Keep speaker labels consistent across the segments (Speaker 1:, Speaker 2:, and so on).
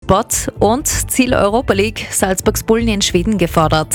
Speaker 1: Spot und Ziel Europa League, Salzburgs Bullen in Schweden gefordert.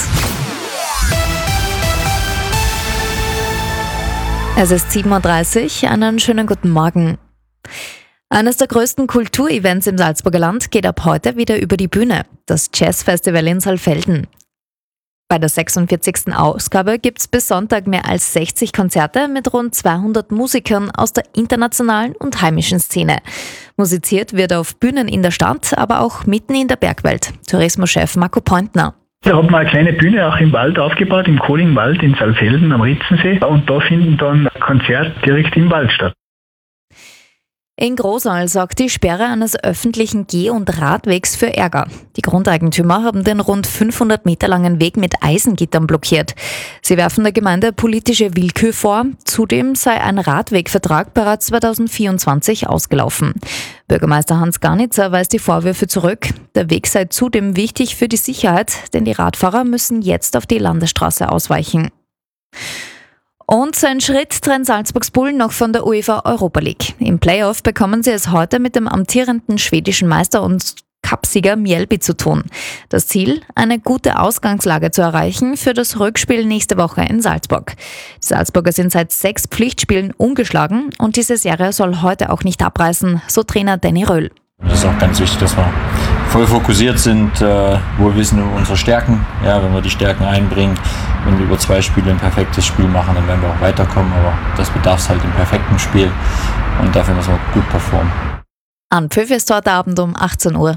Speaker 1: Es ist 7.30 Uhr, einen schönen guten Morgen. Eines der größten Kulturevents im Salzburger Land geht ab heute wieder über die Bühne, das Jazzfestival in Saalfelden. Bei der 46. Ausgabe gibt es bis Sonntag mehr als 60 Konzerte mit rund 200 Musikern aus der internationalen und heimischen Szene. Musiziert wird auf Bühnen in der Stadt, aber auch mitten in der Bergwelt. Tourismuschef Marco Pointner.
Speaker 2: Da hat man eine kleine Bühne auch im Wald aufgebaut, im Kohlingwald in Saalfelden am Ritzensee. Und da finden dann Konzerte direkt im Wald statt.
Speaker 1: In Großal sorgt die Sperre eines öffentlichen Geh- und Radwegs für Ärger. Die Grundeigentümer haben den rund 500 Meter langen Weg mit Eisengittern blockiert. Sie werfen der Gemeinde politische Willkür vor. Zudem sei ein Radwegvertrag bereits 2024 ausgelaufen. Bürgermeister Hans Garnitzer weist die Vorwürfe zurück. Der Weg sei zudem wichtig für die Sicherheit, denn die Radfahrer müssen jetzt auf die Landesstraße ausweichen. Und ein Schritt trennt Salzburgs Bullen noch von der UEFA Europa League. Im Playoff bekommen sie es heute mit dem amtierenden schwedischen Meister und Cupsieger Mjällby zu tun. Das Ziel, eine gute Ausgangslage zu erreichen für das Rückspiel nächste Woche in Salzburg. Die Salzburger sind seit 6 Pflichtspielen ungeschlagen und diese Serie soll heute auch nicht abreißen, so Trainer Danny Röhl.
Speaker 3: Das ist auch ganz wichtig, dass wir voll fokussiert sind, wohl wissen um unsere Stärken. Ja, wenn wir die Stärken einbringen und über 2 Spiele ein perfektes Spiel machen, dann werden wir auch weiterkommen. Aber das bedarf es halt im perfekten Spiel und dafür müssen wir gut performen.
Speaker 1: Anpfiff ist heute Abend um 18 Uhr.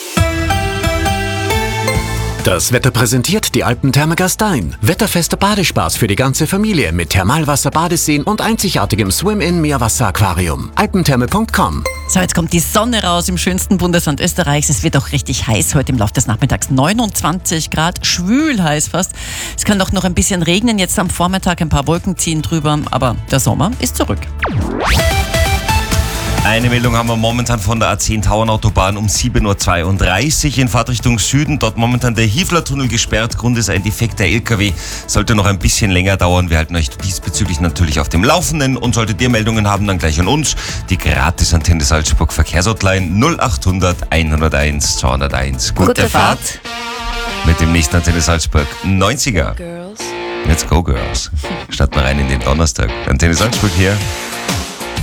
Speaker 4: Das Wetter präsentiert die Alpentherme Gastein. Wetterfester Badespaß für die ganze Familie mit Thermalwasser, Badeseen und einzigartigem Swim-In-Meerwasser-Aquarium. Alpentherme.com.
Speaker 5: So, jetzt kommt die Sonne raus im schönsten Bundesland Österreichs. Es wird auch richtig heiß heute im Laufe des Nachmittags. 29 Grad, schwül heiß fast. Es kann doch noch ein bisschen regnen. Jetzt am Vormittag ein paar Wolken ziehen drüber. Aber der Sommer ist zurück.
Speaker 6: Eine Meldung haben wir momentan von der A10 Tauernautobahn um 7.32 Uhr in Fahrtrichtung Süden. Dort momentan der Hiefler-Tunnel gesperrt. Grund ist ein defekter LKW. Sollte noch ein bisschen länger dauern. Wir halten euch diesbezüglich natürlich auf dem Laufenden. Und solltet ihr Meldungen haben, dann gleich an uns. Die Gratis-Antenne Salzburg Verkehrshotline 0800 101 201.
Speaker 1: Gute Fahrt.
Speaker 6: Mit dem nächsten Antenne Salzburg 90er.
Speaker 1: Girls.
Speaker 6: Let's go, Girls. Starten wir rein in den Donnerstag. Antenne Salzburg hier.